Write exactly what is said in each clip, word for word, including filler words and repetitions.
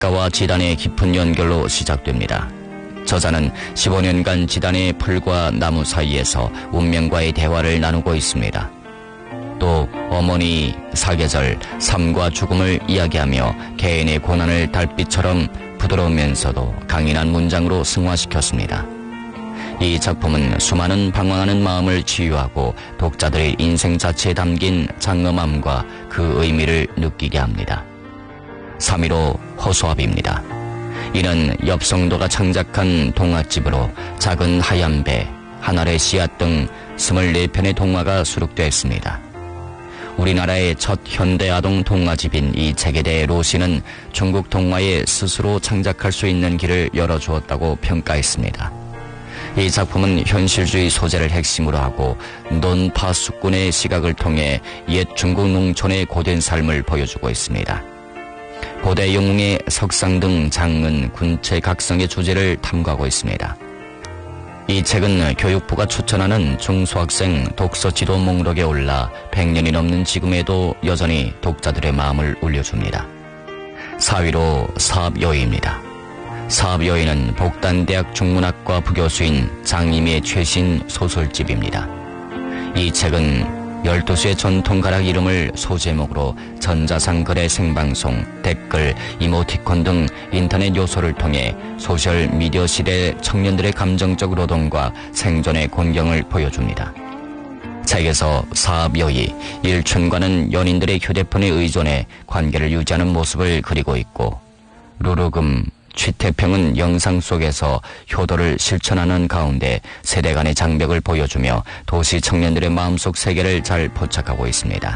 작가와 지단의 깊은 연결로 시작됩니다. 저자는 십오 년간 지단의 풀과 나무 사이에서 운명과의 대화를 나누고 있습니다. 또 어머니, 사계절, 삶과 죽음을 이야기하며 개인의 고난을 달빛처럼 부드러우면서도 강인한 문장으로 승화시켰습니다. 이 작품은 수많은 방황하는 마음을 치유하고 독자들의 인생 자체에 담긴 장엄함과 그 의미를 느끼게 합니다. 삼 일오 허수아비입니다. 이는 엽성도가 창작한 동화집으로 작은 하얀 배, 하늘의 씨앗 등 스물네 편의 동화가 수록되어 있습니다. 우리나라의 첫 현대 아동 동화집인 이 책에 대해 로시는 중국 동화에 스스로 창작할 수 있는 길을 열어주었다고 평가했습니다. 이 작품은 현실주의 소재를 핵심으로 하고 논파수꾼의 시각을 통해 옛 중국 농촌의 고된 삶을 보여주고 있습니다. 고대 영웅의 석상 등 장은, 군체, 각성의 주제를 탐구하고 있습니다. 이 책은 교육부가 추천하는 중소학생 독서 지도 목록에 올라 백 년이 넘는 지금에도 여전히 독자들의 마음을 울려줍니다. 사 일오 사업여의입니다. 사업여의는 복단대학 중문학과 부교수인 장임의 최신 소설집입니다. 이 책은 열두 수의 전통가락 이름을 소제목으로 전자상 글의 생방송, 댓글, 이모티콘 등 인터넷 요소를 통해 소셜미디어 시대 청년들의 감정적 노동과 생존의 곤경을 보여줍니다. 책에서 사업여의, 일춘과는 연인들의 휴대폰에 의존해 관계를 유지하는 모습을 그리고 있고, 루르금, 취태평은 영상 속에서 효도를 실천하는 가운데 세대 간의 장벽을 보여주며 도시 청년들의 마음속 세계를 잘 포착하고 있습니다.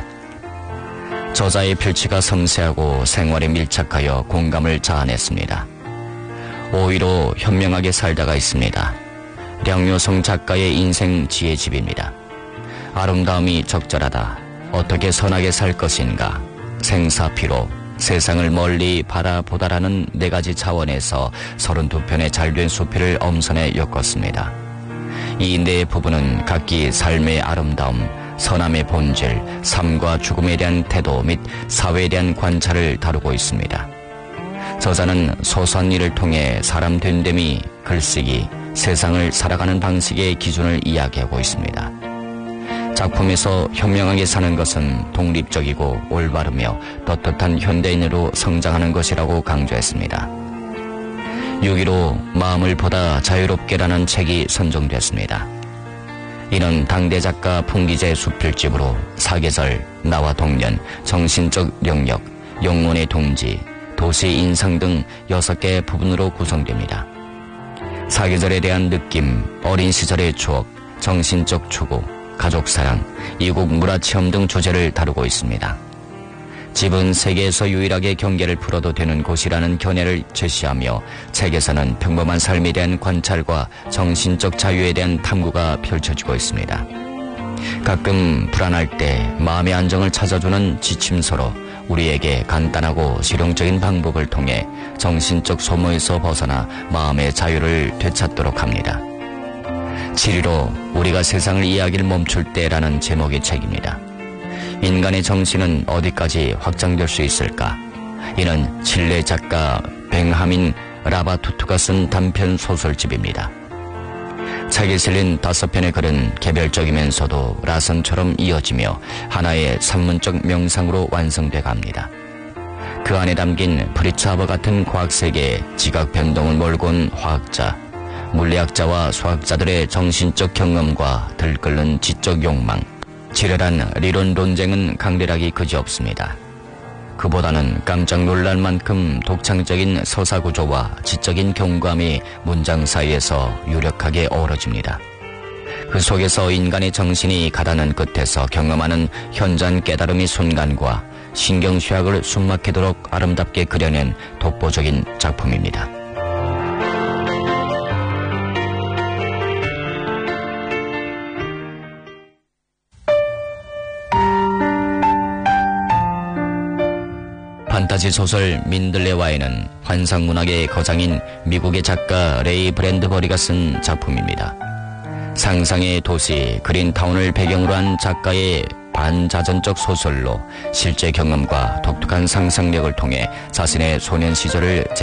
저자의 필치가 섬세하고 생활에 밀착하여 공감을 자아냈습니다. 오 일오 현명하게 살다가 있습니다. 량요성 작가의 인생 지혜집입니다. 아름다움이 적절하다. 어떻게 선하게 살 것인가. 생사피로. 세상을 멀리 바라보다라는 네 가지 차원에서 서른두 편의 잘된 수필을 엄선해 엮었습니다. 이 네 부분은 각기 삶의 아름다움, 선함의 본질, 삶과 죽음에 대한 태도 및 사회에 대한 관찰을 다루고 있습니다. 저자는 소소한 일을 통해 사람 된됨이, 글쓰기, 세상을 살아가는 방식의 기준을 이야기하고 있습니다. 작품에서 현명하게 사는 것은 독립적이고 올바르며 떳떳한 현대인으로 성장하는 것이라고 강조했습니다. 육 일오 마음을 보다 자유롭게라는 책이 선정됐습니다. 이는 당대 작가 풍기재 수필집으로 사계절, 나와 동년, 정신적 영역, 영혼의 동지, 도시 인상 등 여섯 개의 부분으로 구성됩니다. 사계절에 대한 느낌, 어린 시절의 추억, 정신적 추구, 가족사랑, 이국 문화체험 등 주제를 다루고 있습니다. 집은 세계에서 유일하게 경계를 풀어도 되는 곳이라는 견해를 제시하며 책에서는 평범한 삶에 대한 관찰과 정신적 자유에 대한 탐구가 펼쳐지고 있습니다. 가끔 불안할 때 마음의 안정을 찾아주는 지침서로 우리에게 간단하고 실용적인 방법을 통해 정신적 소모에서 벗어나 마음의 자유를 되찾도록 합니다. 칠 일오 우리가 세상을 이해하기를 멈출 때라는 제목의 책입니다. 인간의 정신은 어디까지 확장될 수 있을까? 이는 칠레 작가 뱅하민 라바투투가 쓴 단편 소설집입니다. 책에 실린 다섯 편의 글은 개별적이면서도 라선처럼 이어지며 하나의 산문적 명상으로 완성돼 갑니다. 그 안에 담긴 프리츠 하버 같은 과학세계에 지각 변동을 몰고 온 화학자, 물리학자와 수학자들의 정신적 경험과 들끓는 지적 욕망, 지레란理論 논쟁은 강렬하기 그지없습니다. 그보다는 깜짝 놀랄 만큼 독창적인 서사구조와 지적인 경감이 문장 사이에서 유력하게 어우러집니다. 그 속에서 인간의 정신이 가다는 끝에서 경험하는 현장 깨달음의 순간과 신경쇠약을 숨막히도록 아름답게 그려낸 독보적인 작품입니다. 판타지 소설 민들레와에는 환상문학의 거장인 미국의 작가 레이 브랜드버리가 쓴 작품입니다. 상상의 도시 그린타운을 배경으로 한 작가의 반자전적 소설로 실제 경험과 독특한 상상력을 통해 자신의 소년 시절을